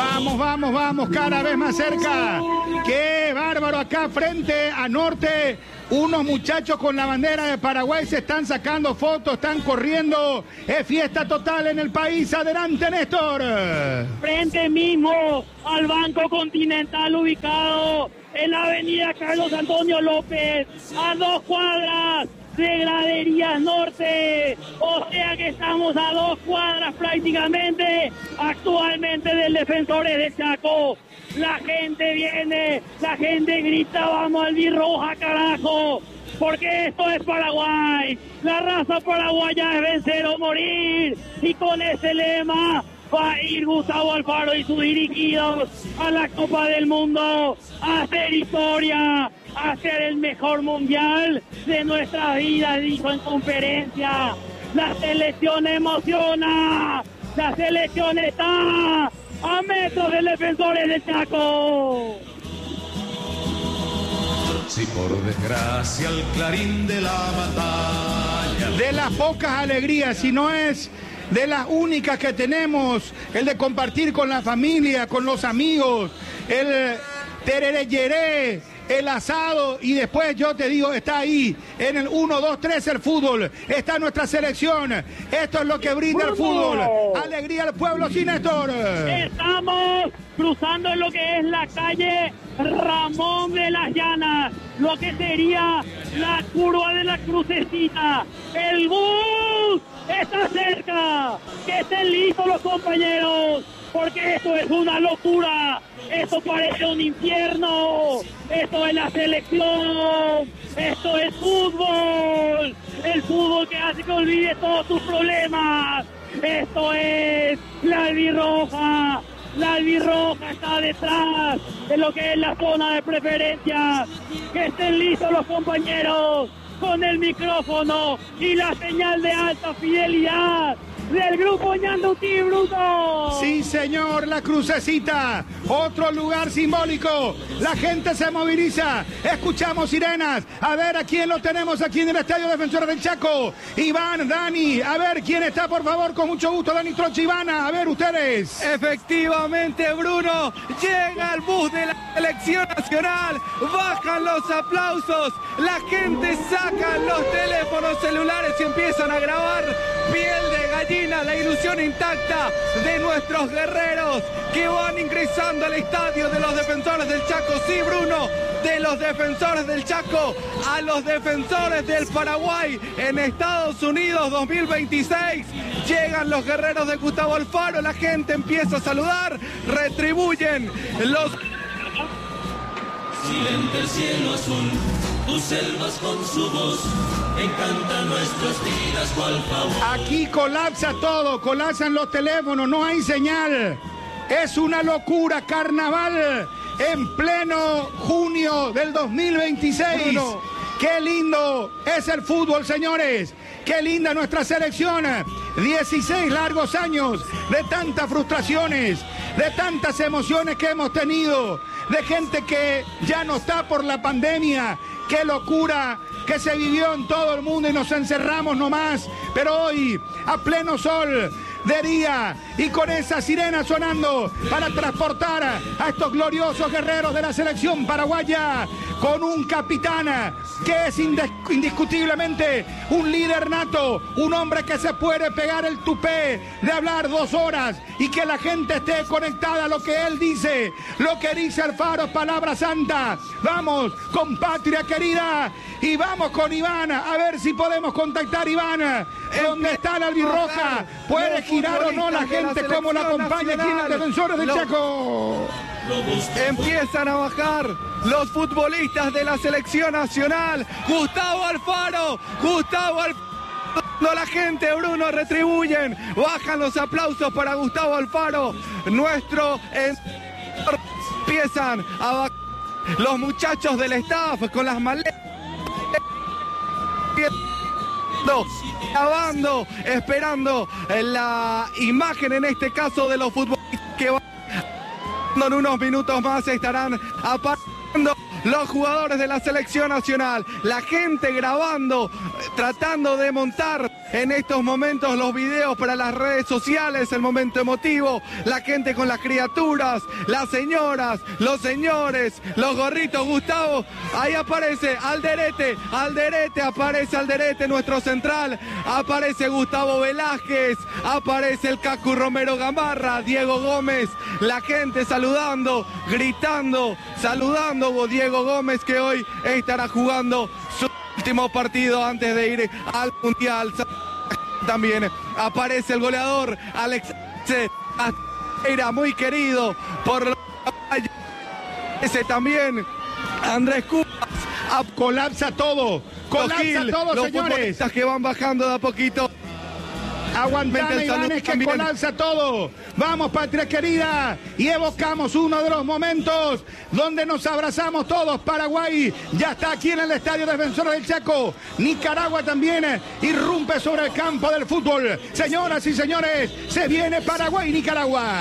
Vamos, vamos, vamos, cada vez más cerca. ¡Qué bárbaro! Acá frente a Norte, unos muchachos con la bandera de Paraguay se están sacando fotos, están corriendo. Es fiesta total en el país. Adelante, Néstor. Frente mismo al Banco Continental ubicado en la avenida Carlos Antonio López, a 2 cuadras de Graderías Norte, o sea que estamos a 2 cuadras prácticamente actualmente del Defensores del Chaco. La gente viene, la gente grita, vamos albirroja carajo, porque esto es Paraguay, la raza paraguaya es vencer o morir, y con ese lema va a ir Gustavo Alfaro y sus dirigidos a la Copa del Mundo, a hacer historia, a ser el mejor mundial de nuestra vida, dijo en conferencia. La selección emociona, la selección está a metros de Defensores del Chaco. Si por desgracia el clarín de la batalla, de las pocas alegrías, si no es de las únicas que tenemos, el de compartir con la familia, con los amigos, el terereyeré, el asado, y después yo te digo, está ahí, en el 1, 2, 3 el fútbol, está nuestra selección, esto es lo que brinda el fútbol, alegría al pueblo, sin Néstor. Estamos cruzando en lo que es la calle Ramón de las Llanas, lo que sería la curva de la Crucecita, el bus está cerca, que estén listos los compañeros, porque esto es una locura, esto parece un infierno, esto es la selección, esto es fútbol, el fútbol que hace que olvides todos tus problemas, esto es la albirroja está detrás de lo que es la zona de preferencia, que estén listos los compañeros con el micrófono y la señal de alta fidelidad del grupo Ñandutí, Bruto. Sí, señor, la Crucecita, otro lugar simbólico. La gente se moviliza, escuchamos sirenas. A ver a quién lo tenemos aquí en el Estadio Defensores del Chaco. Iván, Dani, a ver quién está, por favor, con mucho gusto. Dani Troche, Ivana, a ver ustedes. Efectivamente, Bruno, llega el bus de la selección nacional, bajan los aplausos, la gente saca los teléfonos celulares y empiezan a grabar. Piel de gallina, la ilusión intacta de nuestros guerreros que van ingresando al estadio de los Defensores del Chaco. Sí, Bruno, de los Defensores del Chaco a los Defensores del Paraguay en Estados Unidos 2026. Llegan los guerreros de Gustavo Alfaro, la gente empieza a saludar, retribuyen los... silente el cielo azul, tus selvas con su voz, encantan nuestras vidas cual favor. Aquí colapsa todo, colapsan los teléfonos, no hay señal. Es una locura, carnaval en pleno junio del 2026. Bruno. Qué lindo es el fútbol, señores. Qué linda nuestra selección. 16 largos años de tantas frustraciones, de tantas emociones que hemos tenido, de gente que ya no está por la pandemia. Qué locura que se vivió en todo el mundo y nos encerramos nomás. Pero hoy, a pleno sol de día y con esa sirena sonando para transportar a estos gloriosos guerreros de la selección paraguaya, con un capitán que es indiscutiblemente un líder nato, un hombre que se puede pegar el tupé de hablar 2 horas y que la gente esté conectada a lo que él dice, lo que dice Alfaro, palabra santa. Vamos con patria querida y vamos con Iván, a ver si podemos contactar a Iván, donde está la albirroja, puede girar o no la gente, como la acompaña aquí en los Defensores del Chaco. Empiezan a bajar los futbolistas de la selección nacional. Gustavo Alfaro, la gente, Bruno, retribuyen, bajan los aplausos para Gustavo Alfaro, nuestro empiezan a bajar los muchachos del staff con las maletas, grabando, esperando la imagen, en este caso de los futbolistas que van en unos minutos más estarán apareciendo los jugadores de la selección nacional, la gente grabando, tratando de montar en estos momentos los videos para las redes sociales, el momento emotivo, la gente con las criaturas, las señoras, los señores, los gorritos. Gustavo, ahí aparece Alderete, aparece Alderete, nuestro central, aparece Gustavo Velázquez, aparece el Cacu Romero Gamarra, Diego Gómez, la gente saludando, gritando, saludando a Diego Gómez, que hoy estará jugando su último partido antes de ir al Mundial. También aparece el goleador Alex, era muy querido por los caballos. Ese también Andrés Cubas. Colapsa todo, Los señores. Que van bajando de a poquito. Aguantame, Ivanes, que colapsa todo. Vamos, patria querida, y evocamos uno de los momentos donde nos abrazamos todos. Paraguay ya está aquí en el Estadio Defensores del Chaco. Nicaragua también irrumpe sobre el campo del fútbol. Señoras y señores, se viene Paraguay-Nicaragua.